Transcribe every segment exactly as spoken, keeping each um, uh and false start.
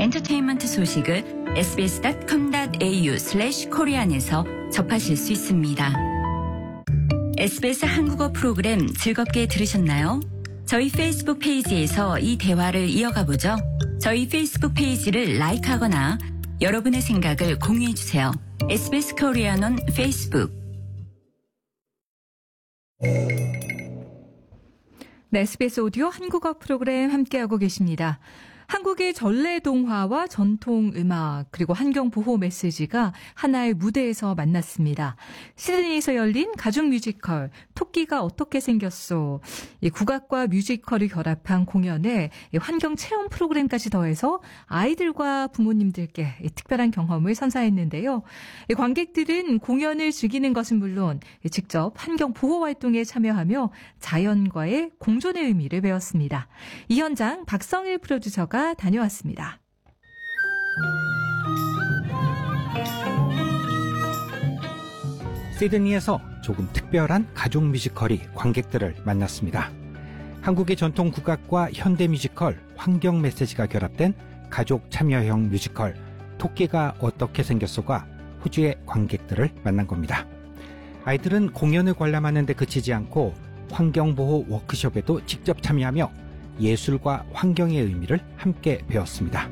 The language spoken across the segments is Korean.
엔터테인먼트 소식을 에스비에스 닷컴 닷에이유 슬래시 코리안에서 접하실 수 있습니다. 에스비에스 한국어 프로그램 즐겁게 들으셨나요? 저희 페이스북 페이지에서 이 대화를 이어가 보죠. 저희 페이스북 페이지를 라이크하거나 여러분의 생각을 공유해 주세요. 에스비에스 코리안 온 페이스북. 네, 에스비에스 오디오 한국어 프로그램 함께하고 계십니다. 한국의 전래동화와 전통음악 그리고 환경보호 메시지가 하나의 무대에서 만났습니다. 시드니에서 열린 가족 뮤지컬 토끼가 어떻게 생겼소. 이 국악과 뮤지컬을 결합한 공연에 환경체험 프로그램까지 더해서 아이들과 부모님들께 특별한 경험을 선사했는데요. 관객들은 공연을 즐기는 것은 물론 직접 환경보호 활동에 참여하며 자연과의 공존의 의미를 배웠습니다. 이 현장 박성일 프로듀서가 다녀왔습니다. 시드니에서 조금 특별한 가족 뮤지컬이 관객들을 만났습니다. 한국의 전통 국악과 현대 뮤지컬, 환경 메시지가 결합된 가족 참여형 뮤지컬 토끼가 어떻게 생겼소가 호주의 관객들을 만난 겁니다. 아이들은 공연을 관람하는 데 그치지 않고 환경보호 워크숍에도 직접 참여하며 예술과 환경의 의미를 함께 배웠습니다.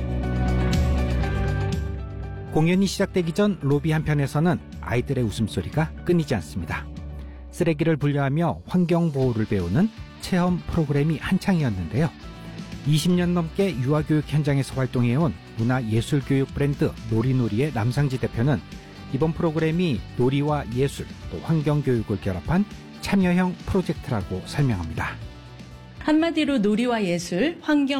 공연이 시작되기 전 로비 한편에서는 아이들의 웃음소리가 끊이지 않습니다. 쓰레기를 분류하며 환경보호를 배우는 체험 프로그램이 한창이었는데요. 이십 년 넘게 유아교육 현장에서 활동해온 문화예술교육 브랜드 놀이놀이의 남상지 대표는 이번 프로그램이 놀이와 예술, 또 환경교육을 결합한 참여형 프로젝트라고 설명합니다. 한마디로 놀이와 예술,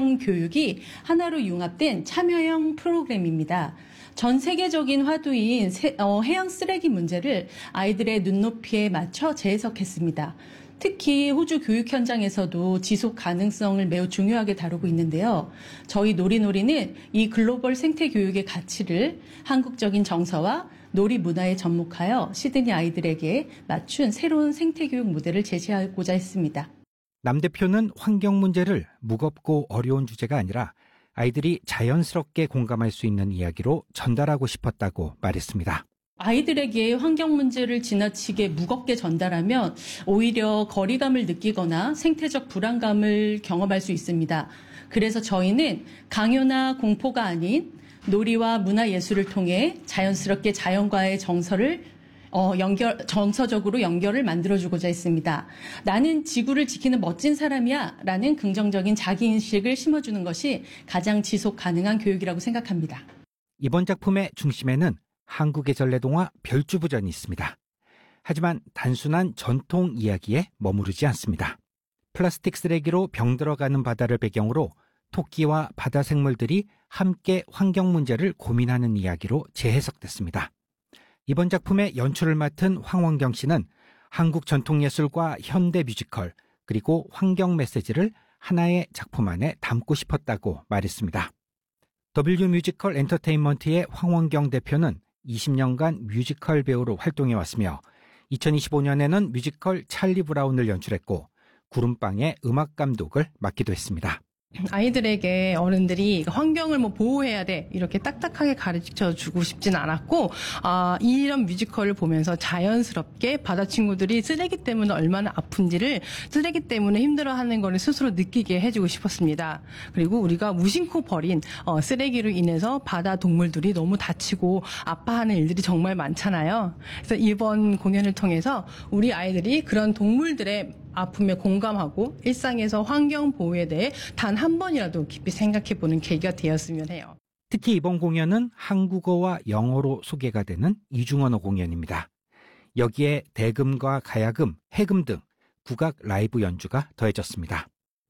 환경교육이 하나로 융합된 참여형 프로그램입니다. 전 세계적인 화두인 세, 어, 해양 쓰레기 문제를 아이들의 눈높이에 맞춰 재해석했습니다. 특히 호주 교육 현장에서도 지속 가능성을 매우 중요하게 다루고 있는데요. 저희 놀이놀이는 이 글로벌 생태 교육의 가치를 한국적인 정서와 놀이 문화에 접목하여 시드니 아이들에게 맞춘 새로운 생태 교육 모델을 제시하고자 했습니다. 남 대표는 환경 문제를 무겁고 어려운 주제가 아니라 아이들이 자연스럽게 공감할 수 있는 이야기로 전달하고 싶었다고 말했습니다. 아이들에게 환경 문제를 지나치게 무겁게 전달하면 오히려 거리감을 느끼거나 생태적 불안감을 경험할 수 있습니다. 그래서 저희는 강요나 공포가 아닌 놀이와 문화예술을 통해 자연스럽게 자연과의 정서를 어, 연결, 정서적으로 연결을 만들어주고자 했습니다. 나는 지구를 지키는 멋진 사람이야 라는 긍정적인 자기인식을 심어주는 것이 가장 지속 가능한 교육이라고 생각합니다. 이번 작품의 중심에는 한국의 전래동화 별주부전이 있습니다. 하지만 단순한 전통 이야기에 머무르지 않습니다. 플라스틱 쓰레기로 병들어가는 바다를 배경으로 토끼와 바다 생물들이 함께 환경 문제를 고민하는 이야기로 재해석됐습니다. 이번 작품의 연출을 맡은 황원경 씨는 한국 전통예술과 현대 뮤지컬 그리고 환경 메시지를 하나의 작품 안에 담고 싶었다고 말했습니다. 더블유 뮤지컬 엔터테인먼트의 황원경 대표는 이십 년간 뮤지컬 배우로 활동해왔으며 이천이십오 년에는 뮤지컬 찰리 브라운을 연출했고 구름빵의 음악 감독을 맡기도 했습니다. 아이들에게 어른들이 환경을 뭐 보호해야 돼 이렇게 딱딱하게 가르쳐 주고 싶진 않았고 아, 이런 뮤지컬을 보면서 자연스럽게 바다 친구들이 쓰레기 때문에 얼마나 아픈지를 쓰레기 때문에 힘들어하는 걸 스스로 느끼게 해주고 싶었습니다. 그리고 우리가 무심코 버린 어, 쓰레기로 인해서 바다 동물들이 너무 다치고 아파하는 일들이 정말 많잖아요. 그래서 이번 공연을 통해서 우리 아이들이 그런 동물들의 아픔에 공감하고 일상에서 환경 보호에 대해 단 한 번이라도 깊이 생각해보는 계기가 되었으면 해요. 특히 이번 공연은 한국어와 영어로 소개가 되는 이중언어 공연입니다. 여기에 대금과 가야금, 해금 등 국악 라이브 연주가 더해졌습니다.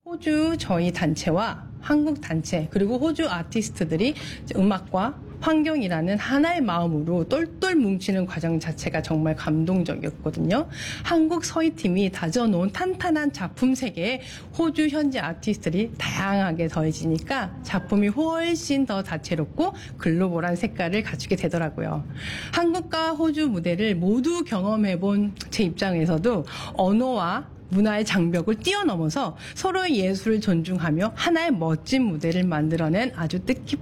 호주 저희 단체와 한국 단체 그리고 호주 아티스트들이 음악과 환경이라는 하나의 마음으로 똘똘 뭉치는 과정 자체가 정말 감동적이었거든요. 한국 서희팀이 다져놓은 탄탄한 작품 세계에 호주 현지 아티스트들이 다양하게 더해지니까 작품이 훨씬 더 다채롭고 글로벌한 색깔을 갖추게 되더라고요. 한국과 호주 무대를 모두 경험해본 제 입장에서도 언어와 문화의 장벽을 뛰어넘어서 서로의 예술을 존중하며 하나의 멋진 무대를 만들어낸 아주 뜻깊은